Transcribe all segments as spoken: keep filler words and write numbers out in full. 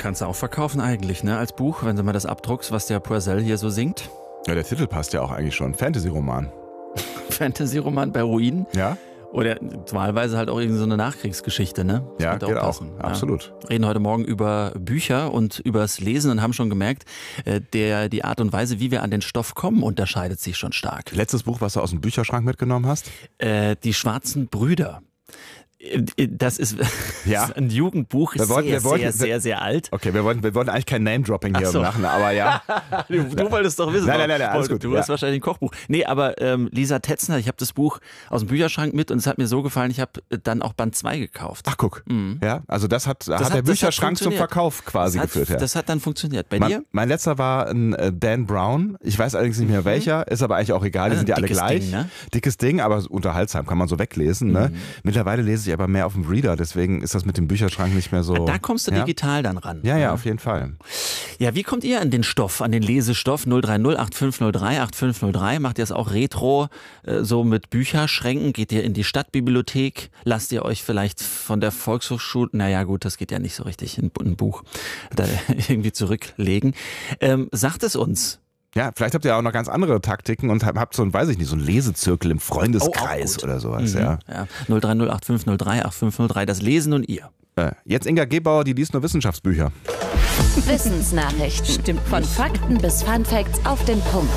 Kannst du auch verkaufen eigentlich, ne? Als Buch, wenn du mal das abdruckst, was der Purcell hier so singt. Ja, der Titel passt ja auch eigentlich schon. Fantasy-Roman. Fantasy-Roman bei Ruinen. Ja. Oder wahlweise halt auch irgendwie so eine Nachkriegsgeschichte, ne? Das Ja, geht auch. Ja. Absolut. Wir reden heute Morgen über Bücher und übers Lesen und haben schon gemerkt, der, die Art und Weise, wie wir an den Stoff kommen, unterscheidet sich schon stark. Letztes Buch, was du aus dem Bücherschrank mitgenommen hast? Äh, die Schwarzen Brüder. Das ist, ja. das ist ein Jugendbuch, wir wollten, sehr, wir wollten, sehr, sehr, sehr alt. Okay, wir wollten, wir wollten eigentlich kein Name-Dropping hier so. machen, aber ja. du, du wolltest doch wissen. Nein, nein, nein, nein alles du, gut. Du ja. hast wahrscheinlich ein Kochbuch. Nee, aber ähm, Lisa Tetzner, ich habe das Buch aus dem Bücherschrank mit und es hat mir so gefallen, ich habe dann auch Band zwei gekauft. Ach, guck. Mhm. Ja, also das hat, das hat der hat, Bücherschrank zum Verkauf quasi das hat, geführt. Ja. Das hat dann funktioniert. Bei mein, dir? Mein letzter war ein äh, Dan Brown. Ich weiß allerdings nicht mehr welcher, ist aber eigentlich auch egal, die also sind ja alle gleich. Ding, ne? Dickes Ding, aber unterhaltsam, kann man so weglesen. Mhm. Ne? Mittlerweile lese ich aber mehr auf dem Reader, deswegen ist das mit dem Bücherschrank nicht mehr so. Da kommst du ja? digital dann ran. Ja, ja, auf jeden Fall. Ja, wie kommt ihr an den Stoff, an den Lesestoff? null drei null acht fünf null drei acht fünf null drei. Macht ihr es auch retro, äh, so mit Bücherschränken? Geht ihr in die Stadtbibliothek? Lasst ihr euch vielleicht von der Volkshochschule, naja gut, das geht ja nicht so richtig, in ein Buch da irgendwie zurücklegen. Ähm, sagt es uns. Ja, vielleicht habt ihr auch noch ganz andere Taktiken und habt so ein, weiß ich nicht, so ein Lesezirkel im Freundeskreis oh, oder sowas. Mhm. Ja. Ja. null drei null acht fünf null drei acht fünf null drei, das Lesen und ihr. Äh, jetzt Inga Gebauer, die liest nur Wissenschaftsbücher. Wissensnachrichten. Stimmt. Von Fakten bis Funfacts auf den Punkt.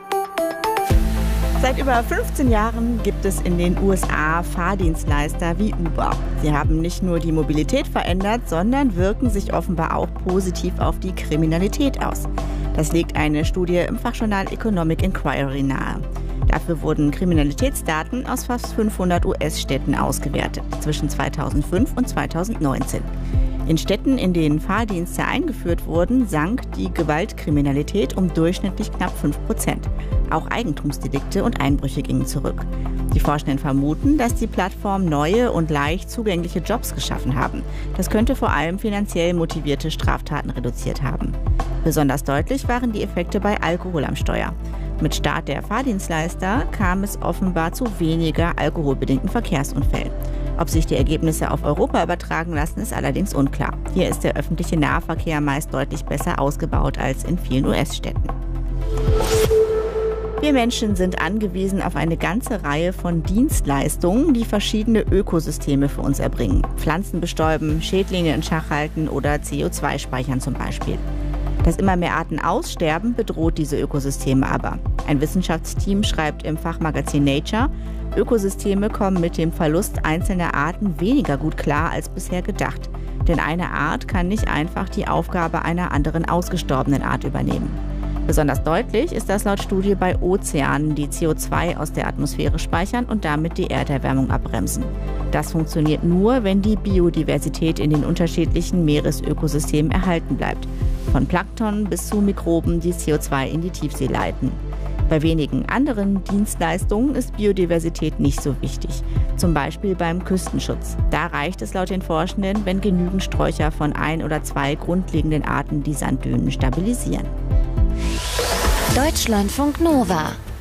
Seit über fünfzehn Jahren gibt es in den U S A Fahrdienstleister wie Uber. Sie haben nicht nur die Mobilität verändert, sondern wirken sich offenbar auch positiv auf die Kriminalität aus. Das legt eine Studie im Fachjournal Economic Inquiry nahe. Dafür wurden Kriminalitätsdaten aus fast fünfhundert U S-Städten ausgewertet, zwischen zweitausendfünf und zweitausendneunzehn. In Städten, in denen Fahrdienste eingeführt wurden, sank die Gewaltkriminalität um durchschnittlich knapp fünf Prozent. Auch Eigentumsdelikte und Einbrüche gingen zurück. Die Forschenden vermuten, dass die Plattform neue und leicht zugängliche Jobs geschaffen haben. Das könnte vor allem finanziell motivierte Straftaten reduziert haben. Besonders deutlich waren die Effekte bei Alkohol am Steuer. Mit Start der Fahrdienstleister kam es offenbar zu weniger alkoholbedingten Verkehrsunfällen. Ob sich die Ergebnisse auf Europa übertragen lassen, ist allerdings unklar. Hier ist der öffentliche Nahverkehr meist deutlich besser ausgebaut als in vielen U S-Städten. Wir Menschen sind angewiesen auf eine ganze Reihe von Dienstleistungen, die verschiedene Ökosysteme für uns erbringen. Pflanzen bestäuben, Schädlinge in Schach halten oder C O zwei speichern zum Beispiel. Dass immer mehr Arten aussterben, bedroht diese Ökosysteme aber. Ein Wissenschaftsteam schreibt im Fachmagazin Nature, Ökosysteme kommen mit dem Verlust einzelner Arten weniger gut klar als bisher gedacht. Denn eine Art kann nicht einfach die Aufgabe einer anderen ausgestorbenen Art übernehmen. Besonders deutlich ist das laut Studie bei Ozeanen, die C O zwei aus der Atmosphäre speichern und damit die Erderwärmung abbremsen. Das funktioniert nur, wenn die Biodiversität in den unterschiedlichen Meeresökosystemen erhalten bleibt. Von Plankton bis zu Mikroben, die C O zwei in die Tiefsee leiten. Bei wenigen anderen Dienstleistungen ist Biodiversität nicht so wichtig. Zum Beispiel beim Küstenschutz. Da reicht es laut den Forschenden, wenn genügend Sträucher von ein oder zwei grundlegenden Arten die Sanddünen stabilisieren. Deutschlandfunk Nova